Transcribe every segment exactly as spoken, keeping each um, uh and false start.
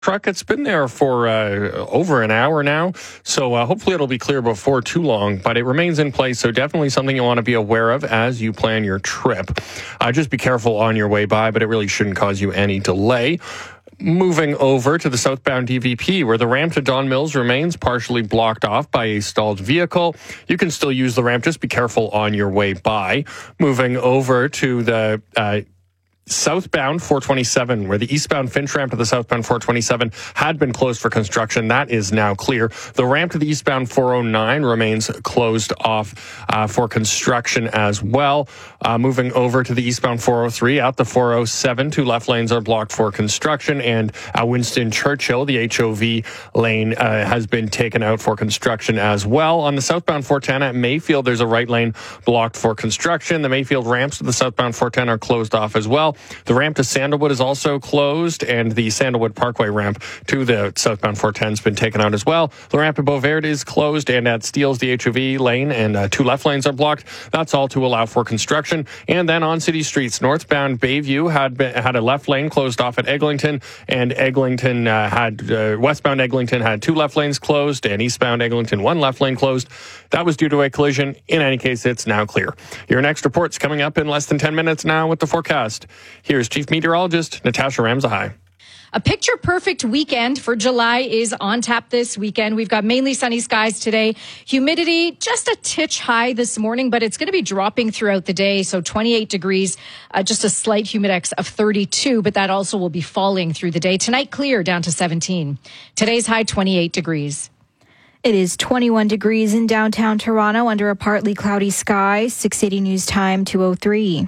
truck. It's been there for uh, over an hour now, so uh, hopefully it'll be clear before too long, but it remains in place, so definitely something you want to be aware of as you plan your trip. Uh, just be careful on your way by, but it really shouldn't cause you any delay. Moving over to the southbound D V P, where the ramp to Don Mills remains partially blocked off by a stalled vehicle. You can still use the ramp, just be careful on your way by. Moving over to the uh, southbound four twenty-seven, where the eastbound Finch ramp to the southbound four twenty-seven had been closed for construction. That is now clear. The ramp to the eastbound four oh nine remains closed off uh, for construction as well. Uh, moving over to the eastbound four oh three, at the four oh seven, two left lanes are blocked for construction, and uh, Winston Churchill, the H O V lane, uh, has been taken out for construction as well. On the southbound four ten at Mayfield, there's a right lane blocked for construction. The Mayfield ramps to the southbound four ten are closed off as well. The ramp to Sandalwood is also closed, and the Sandalwood Parkway ramp to the southbound four ten has been taken out as well. The ramp to Beauvert is closed, and at Steeles, the H O V lane and uh, two left lanes are blocked. That's all to allow for construction. And then on city streets, northbound Bayview had been, had a left lane closed off at Eglinton, and Eglinton uh, had uh, westbound Eglinton had two left lanes closed, and eastbound Eglinton one left lane closed. That was due to a collision. In any case, it's now clear. Your next report's coming up in less than ten minutes now with the forecast. Here's Chief Meteorologist Natasha Ramsahai. A picture-perfect weekend for July is on tap this weekend. We've got mainly sunny skies today. Humidity just a titch high this morning, but it's going to be dropping throughout the day. So twenty-eight degrees, uh, just a slight humidex of thirty-two, but that also will be falling through the day. Tonight, clear down to seventeen. Today's high, twenty-eight degrees. It is twenty-one degrees in downtown Toronto under a partly cloudy sky. six eighty News Time, two oh three.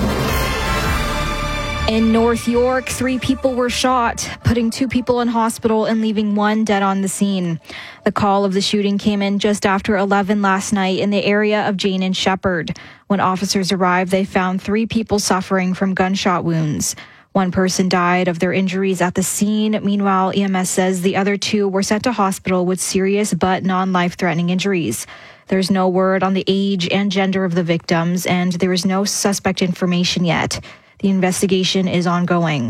In North York, three people were shot, putting two people in hospital and leaving one dead on the scene. The call of the shooting came in just after eleven last night in the area of Jane and Shepherd. When officers arrived, they found three people suffering from gunshot wounds. One person died of their injuries at the scene. Meanwhile, E M S says the other two were sent to hospital with serious but non-life-threatening injuries. There's no word on the age and gender of the victims, and there is no suspect information yet. The investigation is ongoing.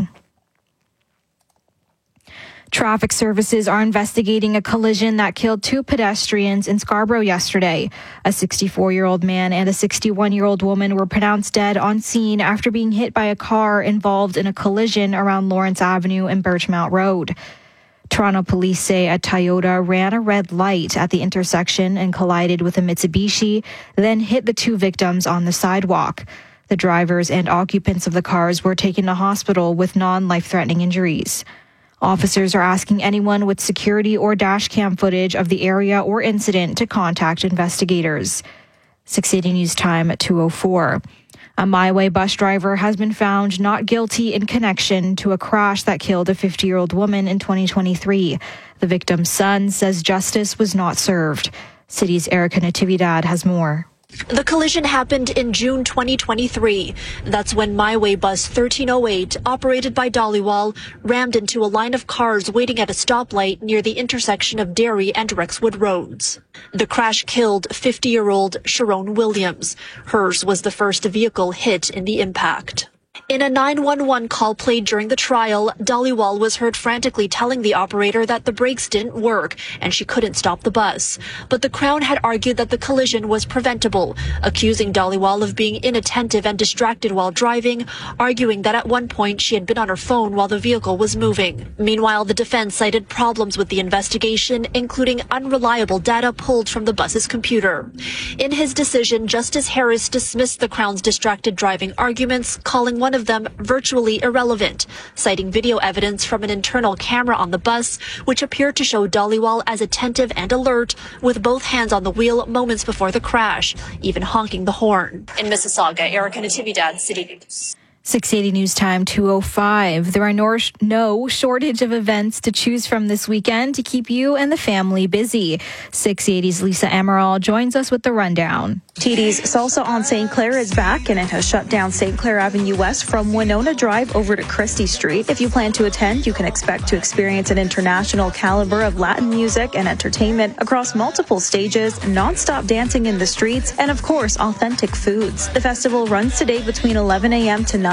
Traffic services are investigating a collision that killed two pedestrians in Scarborough yesterday. A sixty-four-year-old man and a sixty-one-year-old woman were pronounced dead on scene after being hit by a car involved in a collision around Lawrence Avenue and Birchmount Road. Toronto police say a Toyota ran a red light at the intersection and collided with a Mitsubishi, then hit the two victims on the sidewalk. The drivers and occupants of the cars were taken to hospital with non-life-threatening injuries. Officers are asking anyone with security or dash cam footage of the area or incident to contact investigators. six eighty News Time at two oh four. A My Way bus driver has been found not guilty in connection to a crash that killed a fifty-year-old woman in twenty twenty-three. The victim's son says justice was not served. City's Erica Natividad has more. The collision happened in June twenty twenty-three. That's when My Way bus thirteen oh eight, operated by Dollywall, rammed into a line of cars waiting at a stoplight near the intersection of Derry and Rexwood Roads. The crash killed fifty-year-old Sharon Williams. Hers was the first vehicle hit in the impact. In a nine one one call played during the trial, Dollywall was heard frantically telling the operator that the brakes didn't work and she couldn't stop the bus. But the Crown had argued that the collision was preventable, accusing Dollywall of being inattentive and distracted while driving, arguing that at one point she had been on her phone while the vehicle was moving. Meanwhile, the defense cited problems with the investigation, including unreliable data pulled from the bus's computer. In his decision, Justice Harris dismissed the Crown's distracted driving arguments, calling one of them virtually irrelevant, citing video evidence from an internal camera on the bus, which appeared to show Dollywall as attentive and alert, with both hands on the wheel moments before the crash, even honking the horn. In Mississauga, Erica Natividad, City News. six eighty News Time, two oh five. There are no, no shortage of events to choose from this weekend to keep you and the family busy. six eighty's Lisa Amaral joins us with the rundown. T D's Salsa on Saint Clair is back, and it has shut down Saint Clair Avenue West from Winona Drive over to Christie Street. If you plan to attend, you can expect to experience an international caliber of Latin music and entertainment across multiple stages, non-stop dancing in the streets, and of course, authentic foods. The festival runs today between eleven a.m. to nine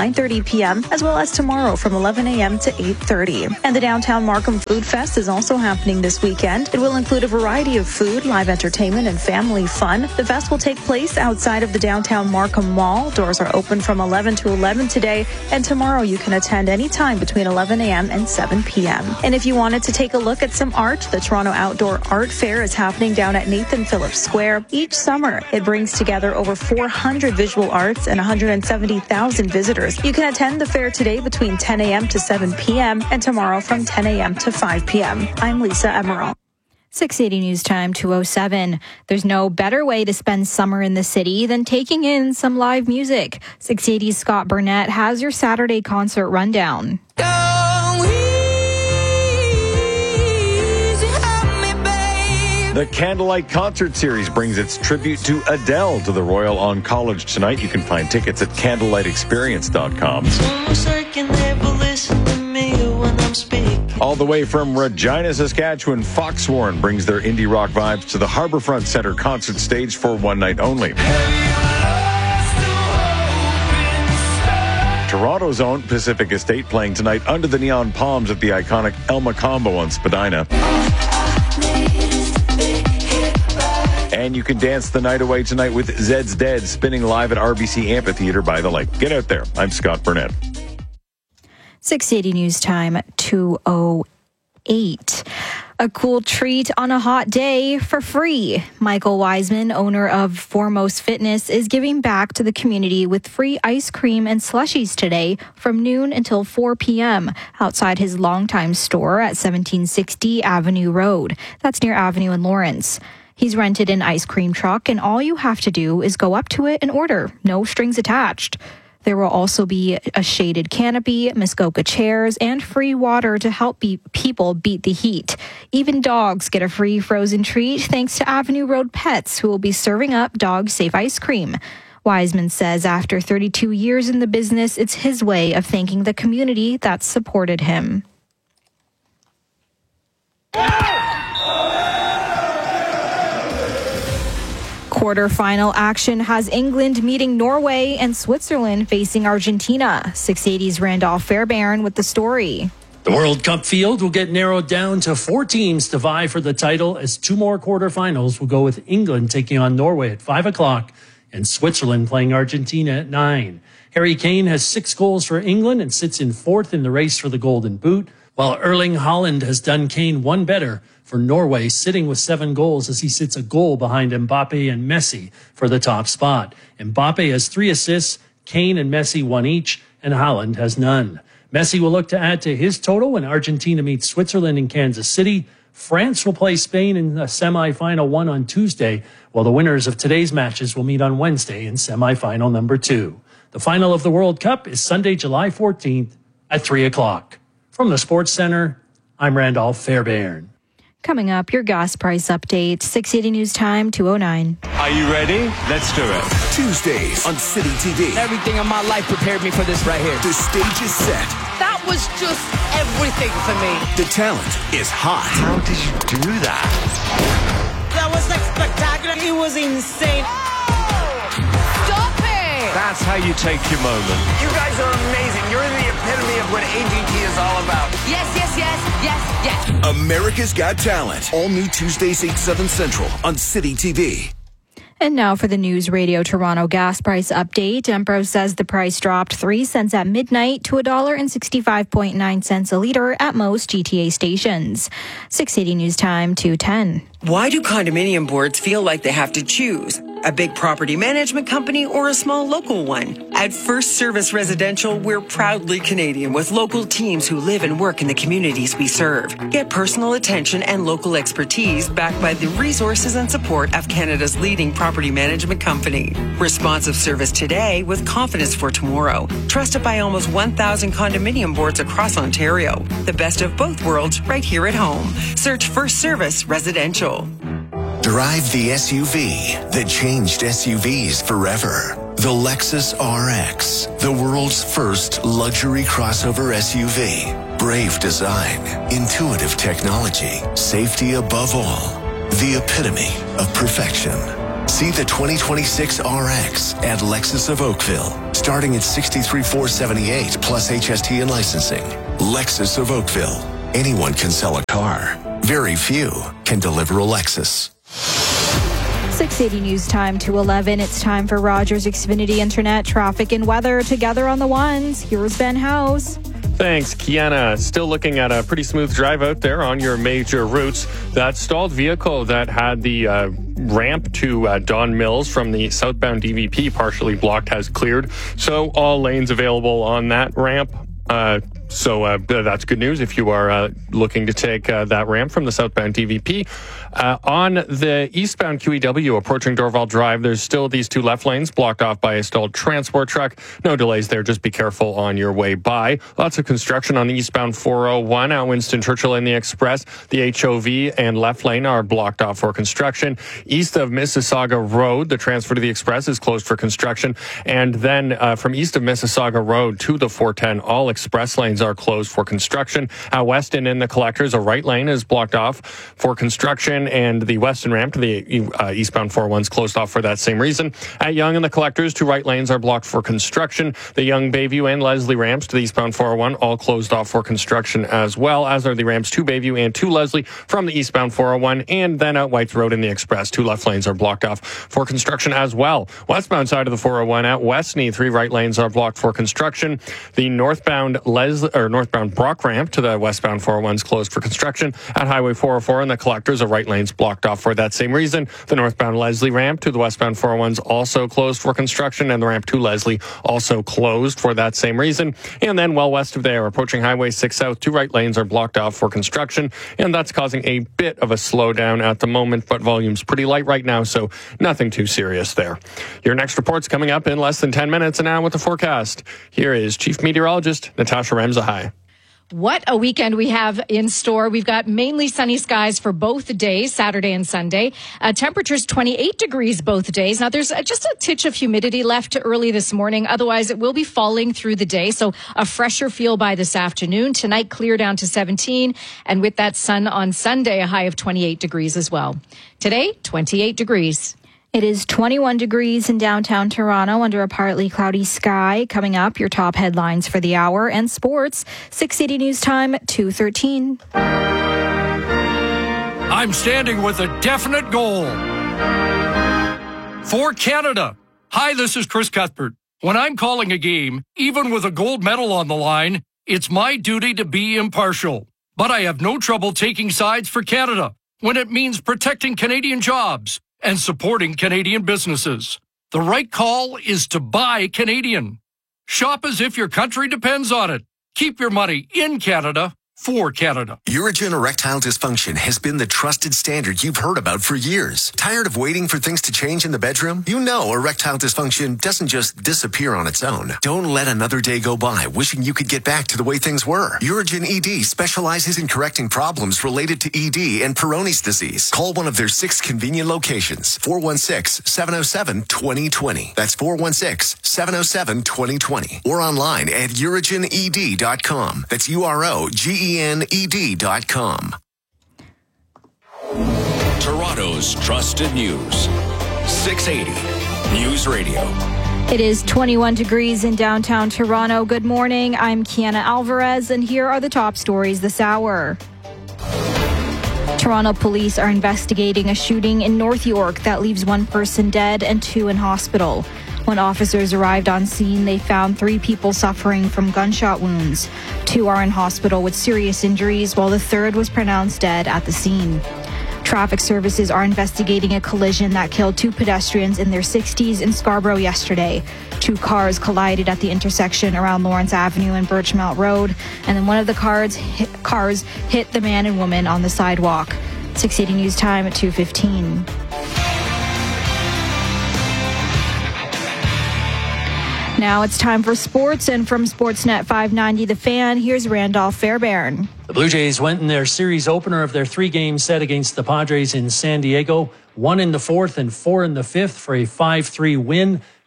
nine thirty p.m., as well as tomorrow from eleven a.m. to eight thirty. And the Downtown Markham Food Fest is also happening this weekend. It will include a variety of food, live entertainment, and family fun. The fest will take place outside of the Downtown Markham Mall. Doors are open from eleven to eleven today, and tomorrow you can attend anytime between eleven a.m. and seven p.m. And if you wanted to take a look at some art, the Toronto Outdoor Art Fair is happening down at Nathan Phillips Square. Each summer, it brings together over four hundred visual arts and one hundred seventy thousand visitors. You can attend the fair today between ten a.m. to seven p.m. and tomorrow from ten a.m. to five p.m. I'm Lisa Emerald. six eighty News Time, two oh seven. There's no better way to spend summer in the city than taking in some live music. six eighty's Scott Burnett has your Saturday concert rundown. The Candlelight Concert Series brings its tribute to Adele to the Royal on College tonight. You can find tickets at candlelight experience dot com. All the way from Regina, Saskatchewan, Foxwarn brings their indie rock vibes to the Harbourfront Centre concert stage for one night only. Toronto's own Pacific Estate playing tonight under the neon palms at the iconic El Macombo on Spadina. And you can dance the night away tonight with Zed's Dead spinning live at R B C Amphitheatre by the lake. Get out there. I'm Scott Burnett. six eighty News Time, two oh eight. A cool treat on a hot day for free. Michael Wiseman, owner of Foremost Fitness, is giving back to the community with free ice cream and slushies today from noon until four p.m. outside his longtime store at seventeen sixty Avenue Road. That's near Avenue and Lawrence. He's rented an ice cream truck, and all you have to do is go up to it and order. No strings attached. There will also be a shaded canopy, Muskoka chairs, and free water to help be- people beat the heat. Even dogs get a free frozen treat thanks to Avenue Road Pets, who will be serving up dog-safe ice cream. Wiseman says after thirty-two years in the business, it's his way of thanking the community that's supported him. Quarterfinal action has England meeting Norway and Switzerland facing Argentina. six eighty's Randolph Fairbairn with the story. The World Cup field will get narrowed down to four teams to vie for the title as two more quarterfinals will go with England taking on Norway at five o'clock and Switzerland playing Argentina at nine. Harry Kane has six goals for England and sits in fourth in the race for the Golden Boot, while Erling Haaland has done Kane one better for Norway, sitting with seven goals as he sits a goal behind Mbappe and Messi for the top spot. Mbappe has three assists, Kane and Messi one each, and Haaland has none. Messi will look to add to his total when Argentina meets Switzerland in Kansas City. France will play Spain in a semifinal one on Tuesday, while the winners of today's matches will meet on Wednesday in semifinal number two. The final of the World Cup is Sunday, July fourteenth at three o'clock. From the Sports Center, I'm Randolph Fairbairn. Coming up, your gas price update, six eighty News Time, two oh nine. Are you ready? Let's do it. Tuesdays on City T V. Everything in my life prepared me for this right here. The stage is set. That was just everything for me. The talent is hot. How did you do that? That was like spectacular. It was insane. Stop it! That's how you take your moment. You guys are amazing. You're the epitome of what A G T is all about. Yes, yes, yes, yes, yes. America's Got Talent. All new Tuesdays, eight, seven Central on City T V. And now for the News Radio Toronto gas price update. Empro says the price dropped three cents at midnight to one dollar and sixty-five point nine cents a litre at most G T A stations. six eighty News Time, two ten. Why do condominium boards feel like they have to choose? A big property management company or a small local one? At First Service Residential, we're proudly Canadian with local teams who live and work in the communities we serve. Get personal attention and local expertise backed by the resources and support of Canada's leading property management company. Responsive service today with confidence for tomorrow. Trusted by almost one thousand condominium boards across Ontario. The best of both worlds right here at home. Search First Service Residential. Drive the S U V that changed S U Vs forever. The Lexus R X, the world's first luxury crossover S U V. Brave design, intuitive technology, safety above all. The epitome of perfection. See the twenty twenty-six R X at Lexus of Oakville, starting at sixty-three thousand four hundred seventy-eight dollars plus H S T and licensing. Lexus of Oakville. Anyone can sell a car. Very few can deliver a Lexus. six eighty News Time to eleven. It's time for Rogers Xfinity Internet traffic and weather together on the ones. Here's Ben House. Thanks, Kiana. Still looking at a pretty smooth drive out there on your major routes. That stalled vehicle that had the uh, ramp to uh, Don Mills from the southbound D V P partially blocked has cleared. So all lanes available on that ramp. Uh, so uh, that's good news if you are uh, looking to take uh, that ramp from the southbound D V P. Uh, on the eastbound Q E W approaching Dorval Drive, there's still these two left lanes blocked off by a stalled transport truck. No delays there. Just be careful on your way by. Lots of construction on the eastbound four oh one at Winston Churchill in the Express. The H O V and left lane are blocked off for construction. East of Mississauga Road, the transfer to the Express is closed for construction. And then uh, from east of Mississauga Road to the four ten, all express lanes are closed for construction. At Weston in the Collectors, a right lane is blocked off for construction, and the Weston ramp to the uh, eastbound four oh one is closed off for that same reason. At Yonge in the Collectors, two right lanes are blocked for construction. The Yonge, Bayview, and Leslie ramps to the eastbound four oh one all closed off for construction as well, as are the ramps to Bayview and to Leslie from the eastbound four oh one. And then at Whites Road in the Express, two left lanes are blocked off for construction as well. Westbound side of the four oh one at Westney, three right lanes are blocked for construction. The northbound Leslie or northbound Brock ramp to the westbound four oh one is closed for construction. At Highway four oh four in the Collectors, a right lane's blocked off for that same reason. The northbound Leslie ramp to the westbound four oh one is also closed for construction, and the ramp to Leslie also closed for that same reason. And then well west of there, approaching Highway six South, two right lanes are blocked off for construction, and that's causing a bit of a slowdown at the moment, but volume's pretty light right now, so nothing too serious there. Your next report's coming up in less than ten minutes, and now with the forecast, here is Chief Meteorologist Natasha Ramzahai. What a weekend we have in store. We've got mainly sunny skies for both days, Saturday and Sunday. Uh, temperatures twenty-eight degrees both days. Now, there's just a titch of humidity left early this morning. Otherwise, it will be falling through the day. So a fresher feel by this afternoon. Tonight, clear down to seventeen. And with that sun on Sunday, a high of twenty-eight degrees as well. Today, twenty-eight degrees. It is twenty-one degrees in downtown Toronto under a partly cloudy sky. Coming up, your top headlines for the hour and sports. six eighty News Time, two thirteen. I'm standing with a definite goal. For Canada. Hi, this is Chris Cuthbert. When I'm calling a game, even with a gold medal on the line, it's my duty to be impartial. But I have no trouble taking sides for Canada when it means protecting Canadian jobs and supporting Canadian businesses. The right call is to buy Canadian. Shop as if your country depends on it. Keep your money in Canada for Canada. Urigen erectile dysfunction has been the trusted standard you've heard about for years. Tired of waiting for things to change in the bedroom? You know erectile dysfunction doesn't just disappear on its own. Don't let another day go by wishing you could get back to the way things were. Urigen E D specializes in correcting problems related to E D and Peyronie's disease. Call one of their six convenient locations. four one six, seven oh seven, two oh two oh. That's four one six, seven oh seven, two oh two oh. Or online at urigen e d dot com. That's U R O G E N E D dot com. Toronto's trusted news. six eighty News Radio. It is twenty-one degrees in downtown Toronto. Good morning. I'm Kiana Alvarez, and here are the top stories this hour. Toronto police are investigating a shooting in North York that leaves one person dead and two in hospital. When officers arrived on scene, they found three people suffering from gunshot wounds. Two are in hospital with serious injuries, while the third was pronounced dead at the scene. Traffic services are investigating a collision that killed two pedestrians in their sixties in Scarborough yesterday. Two cars collided at the intersection around Lawrence Avenue and Birchmount Road, and then one of the cars hit, cars hit the man and woman on the sidewalk. six eighty News Time at two fifteen. Now it's time for sports, and from Sportsnet five ninety The Fan, here's Randolph Fairbairn. The Blue Jays went in their series opener of their three-game set against the Padres in San Diego, one in the fourth and four in the fifth for a five three win.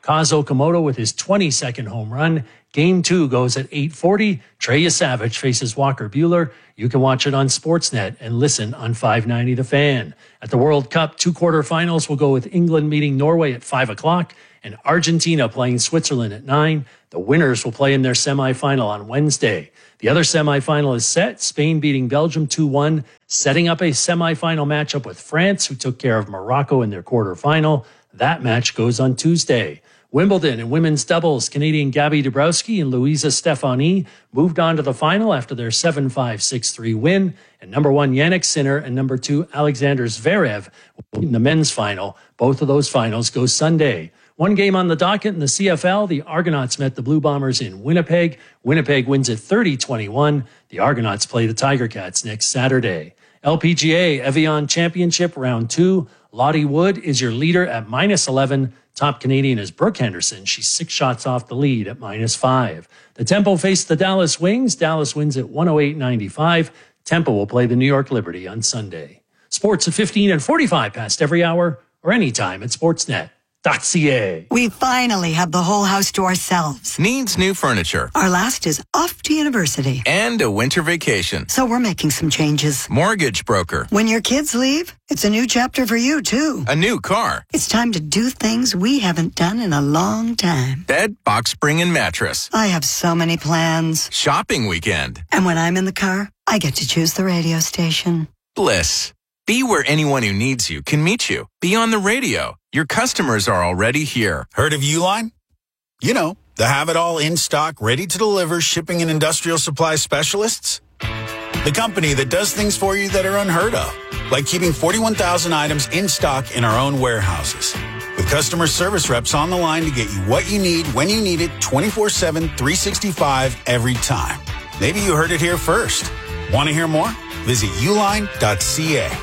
Kaz Okamoto with his twenty-second home run. Game two goes at eight forty. Trey Savage faces Walker Buehler. You can watch it on Sportsnet and listen on five ninety The Fan. At the World Cup, two quarterfinals will go with England meeting Norway at five o'clock and Argentina playing Switzerland at nine. The winners will play in their semifinal on Wednesday. The other semifinal is set, Spain beating Belgium two one, setting up a semifinal matchup with France, who took care of Morocco in their quarterfinal. That match goes on Tuesday. Wimbledon and women's doubles, Canadian Gabby Dabrowski and Louisa Stefani moved on to the final after their seven five, six three win. And number one Jannik Sinner and number two Alexander Zverev will be in the men's final. Both of those finals go Sunday. One game on the docket in the C F L, the Argonauts met the Blue Bombers in Winnipeg. Winnipeg wins at thirty twenty-one. The Argonauts play the Tiger Cats next Saturday. L P G A Evian Championship Round two. Lottie Wood is your leader at minus eleven. Top Canadian is Brooke Henderson. She's six shots off the lead at minus five. The Tempo face the Dallas Wings. Dallas wins at one oh eight ninety-five. Tempo will play the New York Liberty on Sunday. Sports at fifteen and forty-five past every hour or anytime at sportsnet dot c a. We finally have the whole house to ourselves. Needs new furniture. Our last is off to university. And a winter vacation. So we're making some changes. Mortgage broker. When your kids leave, it's a new chapter for you, too. A new car. It's time to do things we haven't done in a long time. Bed, box spring, and mattress. I have so many plans. Shopping weekend. And when I'm in the car, I get to choose the radio station. Bliss. Be where anyone who needs you can meet you. Be on the radio. Your customers are already here. Heard of Uline? You know, the have-it-all in-stock, ready-to-deliver shipping and industrial supply specialists. The company that does things for you that are unheard of, like keeping forty-one thousand items in stock in our own warehouses. With customer service reps on the line to get you what you need, when you need it, twenty-four seven, three sixty-five, every time. Maybe you heard it here first. Want to hear more? Visit uline dot c a.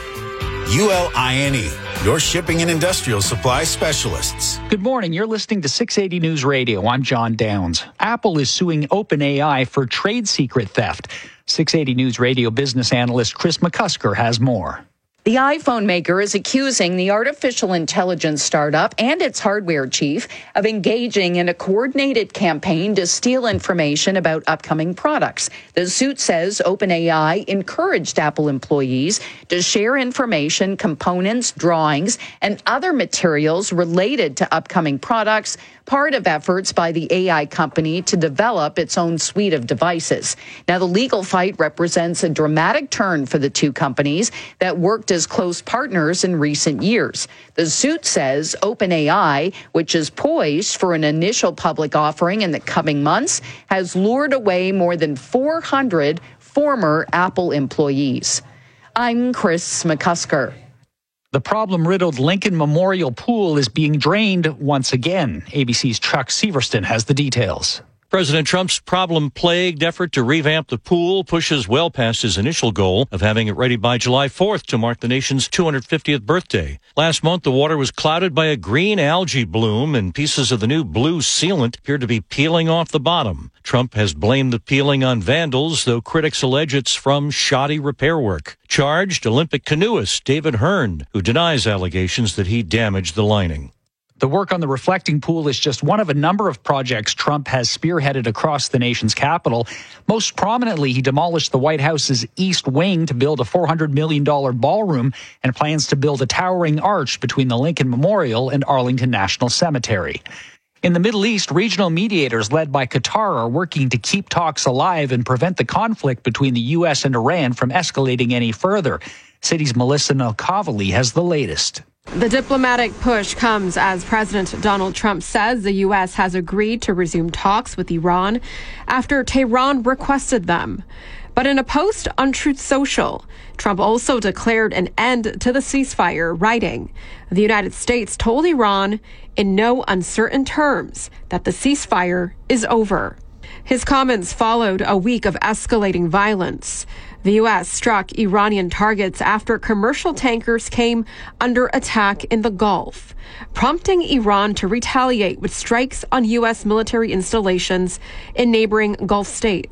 U L I N E, your shipping and industrial supply specialists. Good morning. You're listening to six eighty News Radio. I'm John Downs. Apple is suing OpenAI for trade secret theft. six eighty News Radio business analyst Chris McCusker has more. The iPhone maker is accusing the artificial intelligence startup and its hardware chief of engaging in a coordinated campaign to steal information about upcoming products. The suit says OpenAI encouraged Apple employees to share information, components, drawings, and other materials related to upcoming products, part of efforts by the A I company to develop its own suite of devices. Now, the legal fight represents a dramatic turn for the two companies that worked as close partners in recent years. The suit says OpenAI, which is poised for an initial public offering in the coming months, has lured away more than four hundred former Apple employees. I'm Chris McCusker. The problem-riddled Lincoln Memorial Pool is being drained once again. A B C's Chuck Severston has the details. President Trump's problem-plagued effort to revamp the pool pushes well past his initial goal of having it ready by July fourth to mark the nation's two hundred fiftieth birthday. Last month, the water was clouded by a green algae bloom, and pieces of the new blue sealant appear to be peeling off the bottom. Trump has blamed the peeling on vandals, though critics allege it's from shoddy repair work. Charged Olympic canoeist David Hearn, who denies allegations that he damaged the lining. The work on the reflecting pool is just one of a number of projects Trump has spearheaded across the nation's capital. Most prominently, he demolished the White House's East Wing to build a four hundred million dollars ballroom and plans to build a towering arch between the Lincoln Memorial and Arlington National Cemetery. In the Middle East, regional mediators led by Qatar are working to keep talks alive and prevent the conflict between the U S and Iran from escalating any further. City's Melissa Nalkavali has the latest. The diplomatic push comes as President Donald Trump says the U S has agreed to resume talks with Iran after Tehran requested them. But in a post on Truth Social, Trump also declared an end to the ceasefire, writing, "The United States told Iran in no uncertain terms that the ceasefire is over." His comments followed a week of escalating violence. The U S struck Iranian targets after commercial tankers came under attack in the Gulf, prompting Iran to retaliate with strikes on U S military installations in neighboring Gulf states.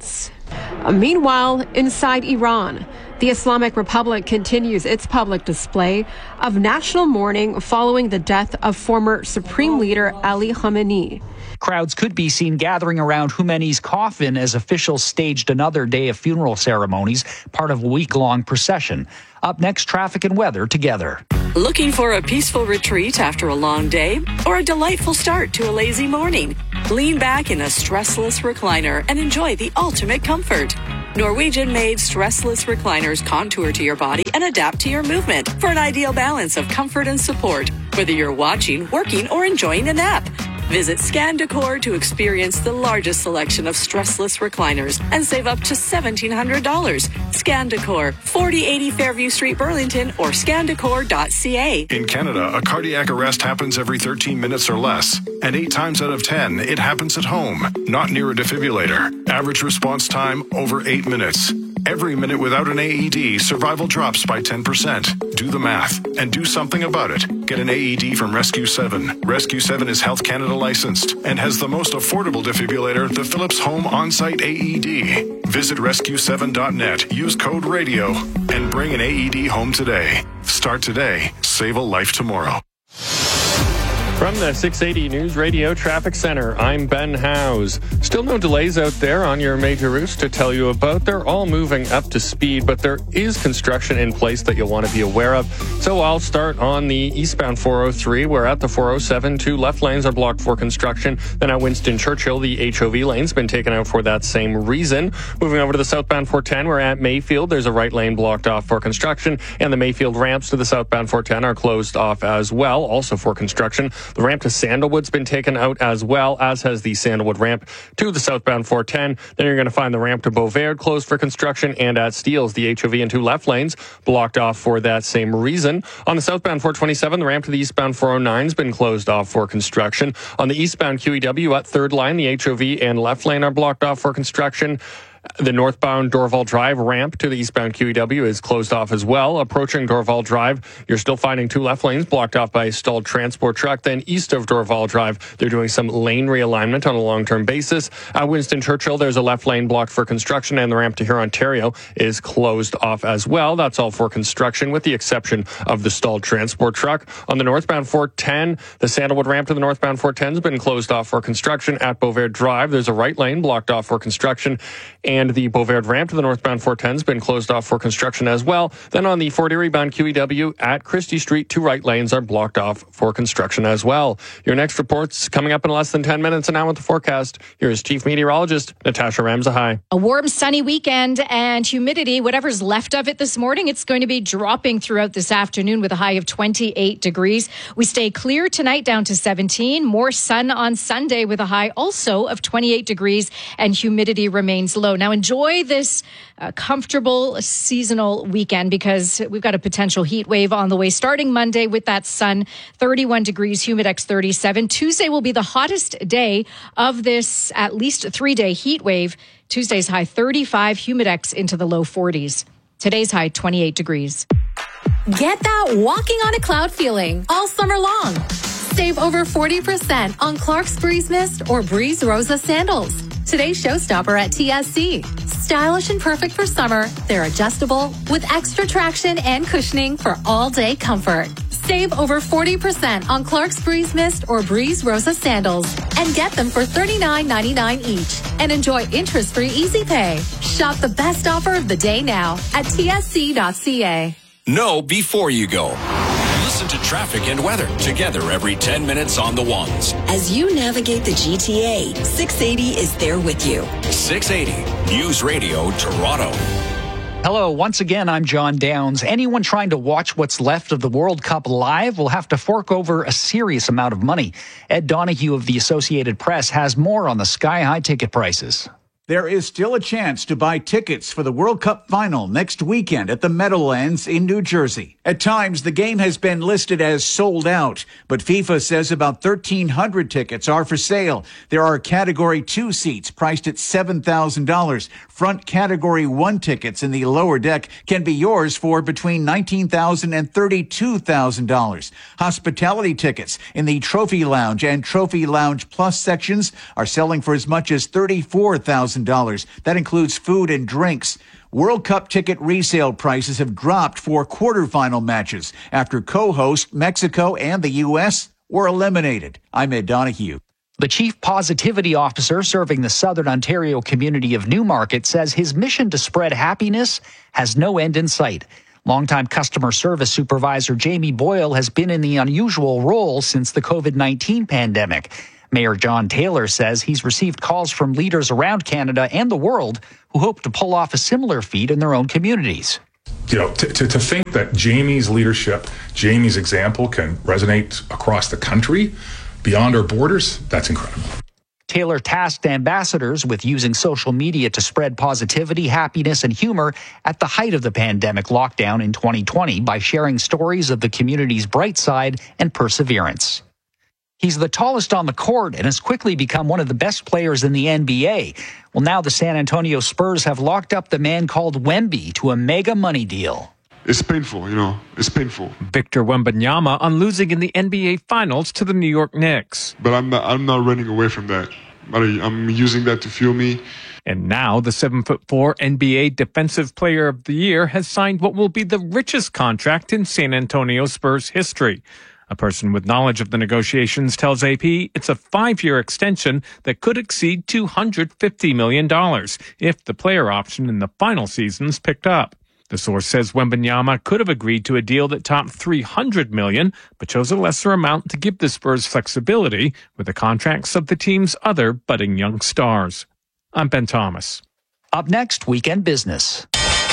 Uh, meanwhile, inside Iran, the Islamic Republic continues its public display of national mourning following the death of former Supreme Leader Ali Khamenei. Crowds could be seen gathering around Khomeini's coffin as officials staged another day of funeral ceremonies, part of a week-long procession. Up next, traffic and weather together. Looking for a peaceful retreat after a long day or a delightful start to a lazy morning? Lean back in a stressless recliner and enjoy the ultimate comfort. Norwegian-made stressless recliners contour to your body and adapt to your movement for an ideal balance of comfort and support, whether you're watching, working, or enjoying a nap. Visit Scan Decor to experience the largest selection of stressless recliners and save up to seventeen hundred dollars. Scan Decor, forty eighty Fairview Street, Burlington, or scan decor dot c a. In Canada, a cardiac arrest happens every thirteen minutes or less, and eight times out of ten, it happens at home, not near a defibrillator. Average response time, over eight minutes. Every minute without an A E D, survival drops by ten percent. Do the math and do something about it. Get an A E D from Rescue seven. Rescue seven is Health Canada licensed and has the most affordable defibrillator, the Philips Home On-Site A E D. Visit rescue seven dot net, use code RADIO, and bring an A E D home today. Start today. Save a life tomorrow. From the six eighty News Radio Traffic Center, I'm Ben Howes. Still no delays out there on your major routes to tell you about. They're all moving up to speed, but there is construction in place that you'll want to be aware of. So I'll start on the eastbound four oh three, where at the four oh seven, two left lanes are blocked for construction. Then at Winston Churchill, the H O V lane's been taken out for that same reason. Moving over to the southbound four ten, where at Mayfield, there's a right lane blocked off for construction, and the Mayfield ramps to the southbound four ten are closed off as well, also for construction. The ramp to Sandalwood's been taken out as well, as has the Sandalwood ramp to the southbound four ten. Then you're going to find the ramp to Beauvais closed for construction, and at Steeles, the H O V and two left lanes blocked off for that same reason. On the southbound four twenty-seven, the ramp to the eastbound four oh nine has been closed off for construction. On the eastbound Q E W at third line, the H O V and left lane are blocked off for construction. The northbound Dorval Drive ramp to the eastbound Q E W is closed off as well. Approaching Dorval Drive, you're still finding two left lanes blocked off by a stalled transport truck. Then east of Dorval Drive, they're doing some lane realignment on a long-term basis. At Winston Churchill, there's a left lane blocked for construction, and the ramp to Huron, Ontario is closed off as well. That's all for construction, with the exception of the stalled transport truck. On the northbound four ten, the Sandalwood ramp to the northbound four ten has been closed off for construction. At Beauvais Drive, there's a right lane blocked off for construction, and the Beauvais ramp to the northbound four ten has been closed off for construction as well. Then on the Fort Erie bound Q E W at Christie Street, two right lanes are blocked off for construction as well. Your next report's coming up in less than ten minutes, and now with the forecast, here's Chief Meteorologist Natasha Ramzahai. A warm, sunny weekend and humidity, whatever's left of it this morning, it's going to be dropping throughout this afternoon with a high of twenty-eight degrees. We stay clear tonight down to seventeen. More sun on Sunday with a high also of twenty-eight degrees, and humidity remains low. Now enjoy this uh, comfortable seasonal weekend, because we've got a potential heat wave on the way starting Monday with that sun. thirty-one degrees, Humidex thirty-seven. Tuesday will be the hottest day of this at least three-day heat wave. Tuesday's high thirty-five, Humidex into the low forties. Today's high twenty-eight degrees. Get that walking on a cloud feeling all summer long. Save over forty percent on Clark's Breeze Mist or Breeze Rosa sandals. Today's showstopper at T S C. Stylish and perfect for summer, they're adjustable with extra traction and cushioning for all-day comfort. Save over forty percent on Clark's Breeze Mist or Breeze Rosa sandals and get them for thirty-nine ninety-nine each. And enjoy interest-free easy pay. Shop the best offer of the day now at T S C dot C A. Know before you go. Listen to traffic and weather together every ten minutes on the ones. As you navigate the G T A, six eighty is there with you. six eighty News Radio Toronto. Hello, once again, I'm John Downs. Anyone trying to watch what's left of the World Cup live will have to fork over a serious amount of money. Ed Donahue of the Associated Press has more on the sky-high ticket prices. There is still a chance to buy tickets for the World Cup final next weekend at the Meadowlands in New Jersey. At times, the game has been listed as sold out, but FIFA says about thirteen hundred tickets are for sale. There are Category two seats priced at seven thousand dollars. Front Category one tickets in the lower deck can be yours for between nineteen thousand dollars and thirty-two thousand dollars. Hospitality tickets in the Trophy Lounge and Trophy Lounge Plus sections are selling for as much as thirty-four thousand dollars. thousand dollars. That includes food and drinks. World Cup ticket resale prices have dropped for quarterfinal matches after co-host Mexico and the U S were eliminated. I'm Ed Donahue. The chief positivity officer serving the Southern Ontario community of Newmarket says his mission to spread happiness has no end in sight. Longtime customer service supervisor Jamie Boyle has been in the unusual role since the COVID nineteen pandemic. Mayor John Taylor says he's received calls from leaders around Canada and the world who hope to pull off a similar feat in their own communities. You know, to, to, to think that Jamie's leadership, Jamie's example can resonate across the country, beyond our borders, that's incredible. Taylor tasked ambassadors with using social media to spread positivity, happiness, and humor at the height of the pandemic lockdown in twenty twenty by sharing stories of the community's bright side and perseverance. He's the tallest on the court and has quickly become one of the best players in the N B A. Well, now the San Antonio Spurs have locked up the man called Wemby to a mega money deal. It's painful, you know, it's painful. Victor Wembanyama on losing in the N B A Finals to the New York Knicks. But I'm not, I'm not running away from that. I'm using that to fuel me. And now the seven foot four N B A Defensive Player of the Year has signed what will be the richest contract in San Antonio Spurs history. A person with knowledge of the negotiations tells A P it's a five-year extension that could exceed two hundred fifty million dollars if the player option in the final season's picked up. The source says Wembanyama could have agreed to a deal that topped three hundred million dollars, but chose a lesser amount to give the Spurs flexibility with the contracts of the team's other budding young stars. I'm Ben Thomas. Up next, Weekend Business.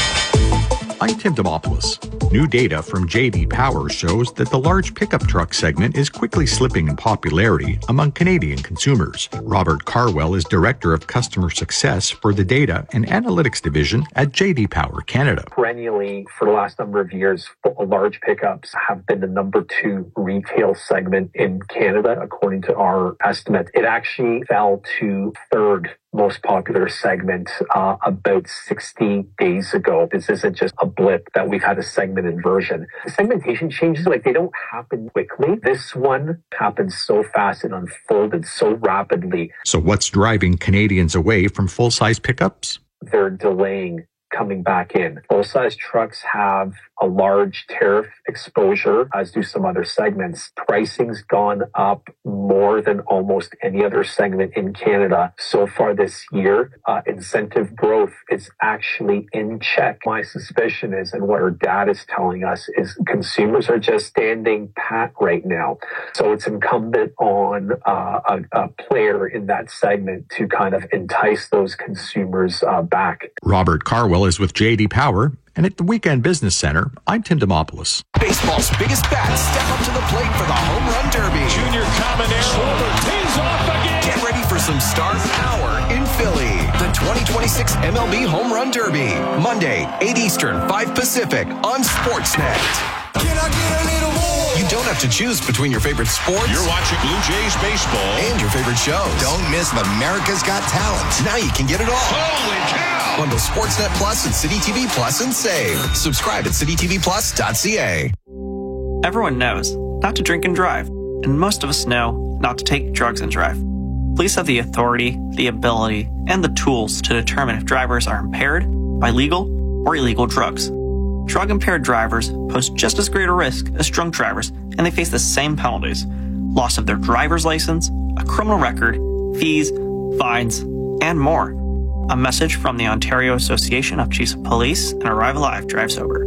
I'm Tim Demopoulos. New data from J D Power shows that the large pickup truck segment is quickly slipping in popularity among Canadian consumers. Robert Carwell is Director of Customer Success for the Data and Analytics Division at J D Power Canada. Perennially, for the last number of years, large pickups have been the number two retail segment in Canada, according to our estimate. It actually fell to third most popular segment uh, about sixty days ago. This isn't just a blip that we've had a segment inversion. The segmentation changes, like they don't happen quickly. This one happened so fast and unfolded so rapidly. So what's driving Canadians away from full-size pickups? They're delaying coming back in. Full-size trucks have a large tariff exposure, as do some other segments. Pricing's gone up more than almost any other segment in Canada so far this year. Uh, incentive growth is actually in check. My suspicion is, and what our data is telling us, is consumers are just standing pat right now. So it's incumbent on uh, a, a player in that segment to kind of entice those consumers uh, back. Robert Carwell is with J D Power. And at the Weekend Business Center, I'm Tim Demopoulos. Baseball's biggest bats step up to the plate for the Home Run Derby. Junior Caminero tees off again. Get ready for some star power in Philly. The twenty twenty-six M L B Home Run Derby. Monday, eight Eastern, five Pacific on Sportsnet. Can I get a little more? You don't have to choose between your favorite sports. You're watching Blue Jays baseball. And your favorite shows. Don't miss America's Got Talent. Now you can get it all. Holy cow! Bundle Sportsnet Plus and City T V Plus and save. Subscribe at city t v plus dot c a. Everyone knows not to drink and drive, and most of us know not to take drugs and drive. Police have the authority, the ability, and the tools to determine if drivers are impaired by legal or illegal drugs. Drug-impaired drivers pose just as great a risk as drunk drivers, and they face the same penalties: loss of their driver's license, a criminal record, fees, fines, and more. A message from the Ontario Association of Chiefs of Police and Arrive Alive Drive Sober.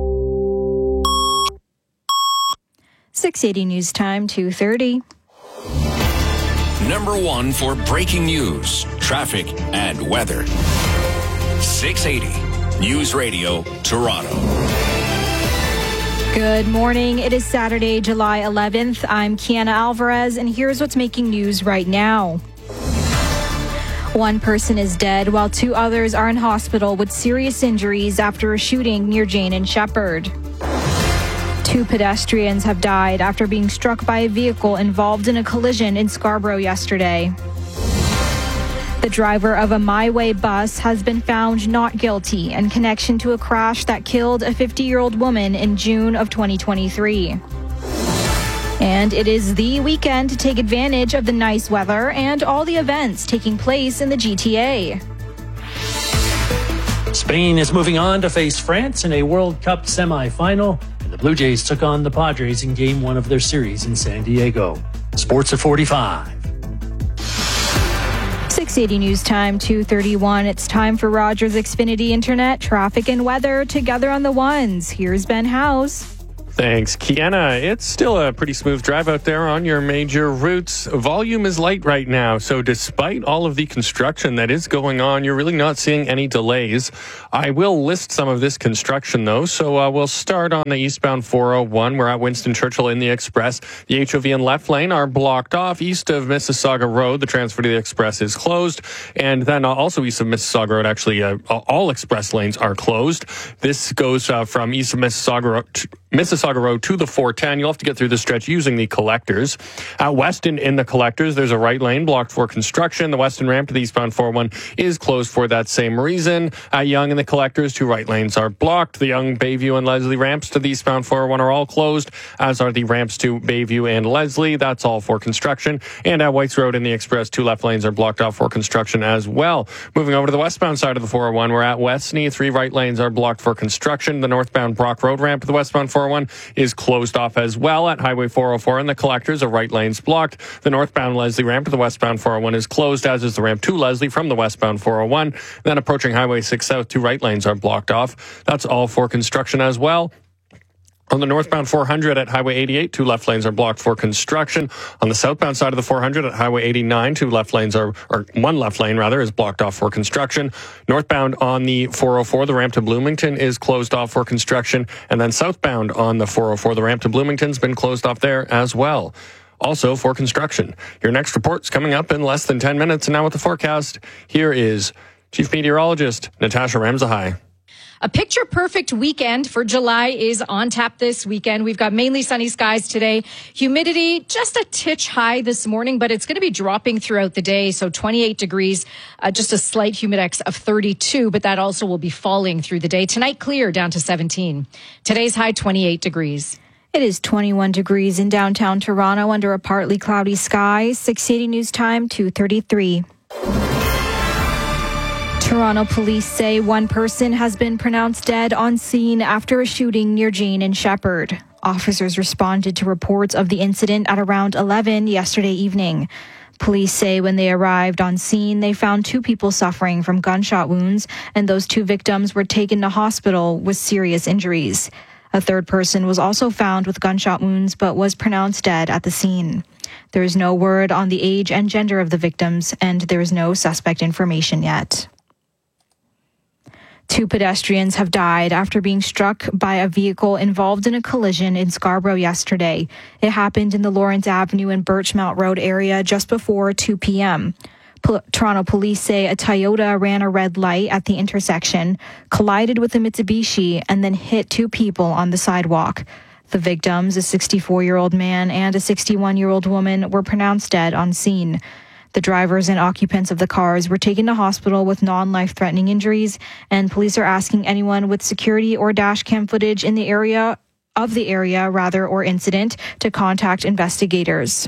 six eighty News Time, two thirty. Number one for breaking news, traffic, and weather. six eighty News Radio, Toronto. Good morning. It is Saturday, July eleventh. I'm Kiana Alvarez, and here's what's making news right now. One person is dead, while two others are in hospital with serious injuries after a shooting near Jane and Shepherd. Two pedestrians have died after being struck by a vehicle involved in a collision in Scarborough yesterday. The driver of a My Way bus has been found not guilty in connection to a crash that killed a fifty-year-old woman in June of twenty twenty-three. And it is the weekend to take advantage of the nice weather and all the events taking place in the G T A. Spain is moving on to face France in a World Cup semifinal, and the Blue Jays took on the Padres in game one of their series in San Diego. Sports at forty-five. six eighty News Time, two thirty-one. It's time for Rogers Xfinity Internet, traffic and weather together on the ones. Here's Ben House. Thanks, Kiana. It's still a pretty smooth drive out there on your major routes. Volume is light right now, so despite all of the construction that is going on, you're really not seeing any delays. I will list some of this construction, though, so uh, we'll start on the eastbound four oh one. We're at Winston Churchill in the Express. The H O V and left lane are blocked off. East of Mississauga Road, the transfer to the Express is closed. And then uh, also east of Mississauga Road, actually, uh, all express lanes are closed. This goes uh, from east of Mississauga Road to Mississauga Road to the four ten. You'll have to get through the stretch using the collectors. At Weston in the collectors, there's a right lane blocked for construction. The Weston ramp to the eastbound four oh one is closed for that same reason. At Yonge in the collectors, two right lanes are blocked. The Yonge, Bayview, and Leslie ramps to the eastbound four oh one are all closed, as are the ramps to Bayview and Leslie. That's all for construction. And at Whites Road in the Express, two left lanes are blocked off for construction as well. Moving over to the westbound side of the four oh one, we're at Westney. Three right lanes are blocked for construction. The northbound Brock Road ramp to the westbound four oh one is closed off as well. At Highway four oh four in the collectors, a right lane's blocked. The northbound Leslie ramp to the westbound four oh one is closed, as is the ramp to Leslie from the westbound four oh one. Then approaching Highway six South, two right lanes are blocked off. That's all for construction as well. On the northbound four hundred at Highway eighty-eight, two left lanes are blocked for construction. On the southbound side of the four hundred at Highway eighty-nine, two left lanes are, or one left lane rather, is blocked off for construction. Northbound on the four oh four, the ramp to Bloomington is closed off for construction. And then southbound on the four oh four, the ramp to Bloomington's been closed off there as well. Also for construction. Your next report's coming up in less than ten minutes. And now with the forecast, here is Chief Meteorologist Natasha Ramzahai. A picture-perfect weekend for July is on tap this weekend. We've got mainly sunny skies today. Humidity just a titch high this morning, but it's going to be dropping throughout the day. So twenty-eight degrees, uh, just a slight humidex of thirty-two, but that also will be falling through the day. Tonight, clear down to seventeen. Today's high, twenty-eight degrees. It is twenty-one degrees in downtown Toronto under a partly cloudy sky. six eighty News Time, two thirty-three. Toronto police say one person has been pronounced dead on scene after a shooting near Jane and Shepherd. Officers responded to reports of the incident at around eleven yesterday evening. Police say when they arrived on scene, they found two people suffering from gunshot wounds, and those two victims were taken to hospital with serious injuries. A third person was also found with gunshot wounds but was pronounced dead at the scene. There is no word on the age and gender of the victims, and there is no suspect information yet. Two pedestrians have died after being struck by a vehicle involved in a collision in Scarborough yesterday. It happened in the Lawrence Avenue and Birchmount Road area just before two p.m. P- Toronto police say a Toyota ran a red light at the intersection, collided with a Mitsubishi, and then hit two people on the sidewalk. The victims, a sixty-four-year-old man and a sixty-one-year-old woman, were pronounced dead on scene. The drivers and occupants of the cars were taken to hospital with non-life-threatening injuries, and police are asking anyone with security or dash cam footage in the area of the area, rather, or incident to contact investigators.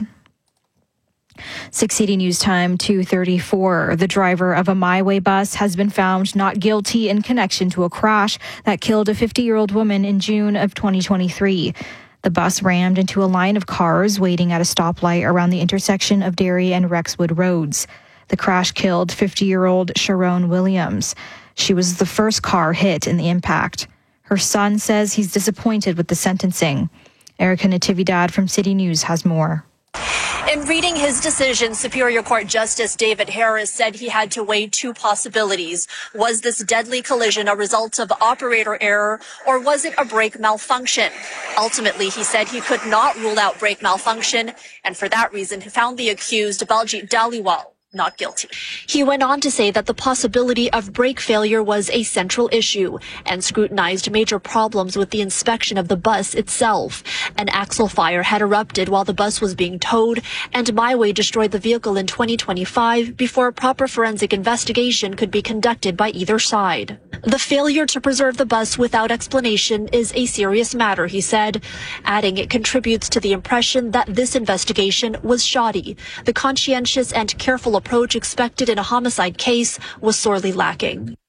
six eighty News Time, two thirty-four. The driver of a MyWay bus has been found not guilty in connection to a crash that killed a fifty-year-old woman in June of twenty twenty-three. The bus rammed into a line of cars waiting at a stoplight around the intersection of Derry and Rexwood Roads. The crash killed fifty-year-old Sharon Williams. She was the first car hit in the impact. Her son says he's disappointed with the sentencing. Erica Natividad from City News has more. In reading his decision, Superior Court Justice David Harris said he had to weigh two possibilities. Was this deadly collision a result of operator error, or was it a brake malfunction? Ultimately, he said he could not rule out brake malfunction, and for that reason, he found the accused, Baljit Dhaliwal, not guilty. He went on to say that the possibility of brake failure was a central issue and scrutinized major problems with the inspection of the bus itself. An axle fire had erupted while the bus was being towed, and MyWay destroyed the vehicle in twenty twenty-five before a proper forensic investigation could be conducted by either side. The failure to preserve the bus without explanation is a serious matter, he said, adding it contributes to the impression that this investigation was shoddy. The conscientious and careful approach expected in a homicide case was sorely lacking.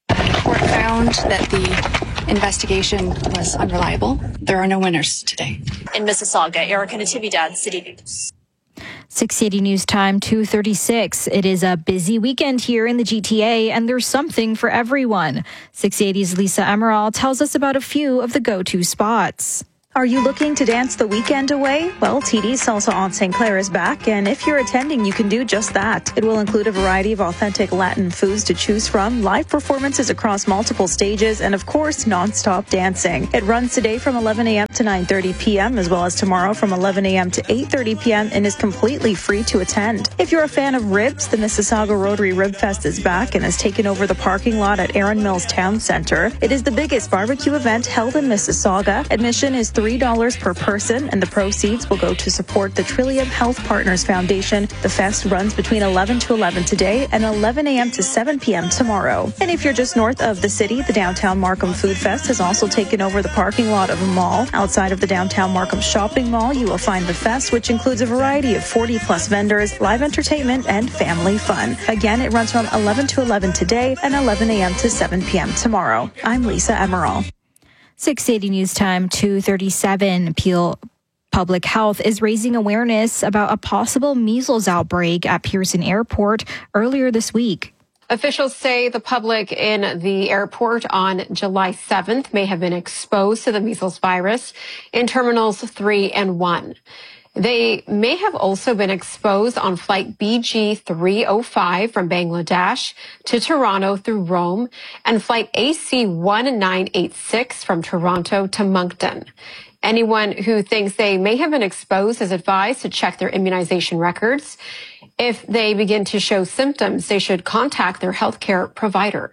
The court found that the investigation was unreliable. There are no winners today. In Mississauga, Erica Natividad, City News. six eighty News Time, two thirty-six. It is a busy weekend here in the G T A, and there's something for everyone. six eighty's Lisa Emerald tells us about a few of the go-to spots. Are you looking to dance the weekend away? Well, T D's Salsa on Saint Clair is back, and if you're attending, you can do just that. It will include a variety of authentic Latin foods to choose from, live performances across multiple stages, and of course, nonstop dancing. It runs today from eleven a.m. to nine thirty p.m., as well as tomorrow from eleven a.m. to eight thirty p.m., and is completely free to attend. If you're a fan of ribs, the Mississauga Rotary Rib Fest is back and has taken over the parking lot at Erin Mills Town Center. It is the biggest barbecue event held in Mississauga. Admission is three dollars per person, and the proceeds will go to support the Trillium Health Partners Foundation. The fest runs between eleven to eleven today and eleven a.m. to seven p.m. tomorrow. And if you're just north of the city, the Downtown Markham Food Fest has also taken over the parking lot of a mall. Outside of the Downtown Markham Shopping Mall, you will find the fest, which includes a variety of forty plus vendors, live entertainment, and family fun. Again, it runs from eleven to eleven today and eleven a.m. to seven p.m. tomorrow. I'm Lisa Emerald. six eighty News Time, two thirty-seven. Peel Public Health is raising awareness about a possible measles outbreak at Pearson Airport earlier this week. Officials say the public in the airport on July seventh may have been exposed to the measles virus in terminals three and one. They may have also been exposed on flight B G three oh five from Bangladesh to Toronto through Rome and flight A C one nine eight six from Toronto to Moncton. Anyone who thinks they may have been exposed is advised to check their immunization records. If they begin to show symptoms, they should contact their healthcare provider.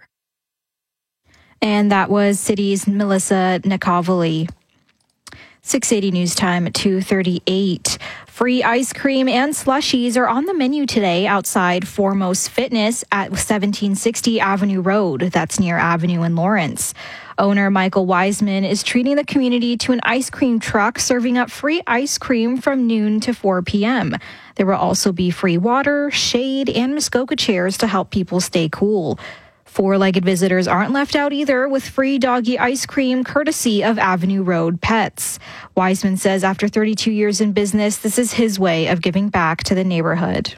And that was City's Melissa Nikovely. six eighty News Time at two thirty-eight. Free ice cream and slushies are on the menu today outside Foremost Fitness at seventeen sixty Avenue Road. That's near Avenue in Lawrence. Owner Michael Wiseman is treating the community to an ice cream truck serving up free ice cream from noon to four p.m. There will also be free water, shade, and Muskoka chairs to help people stay cool. Four-legged visitors aren't left out either, with free doggy ice cream courtesy of Avenue Road Pets. Wiseman says after thirty-two years in business, this is his way of giving back to the neighborhood.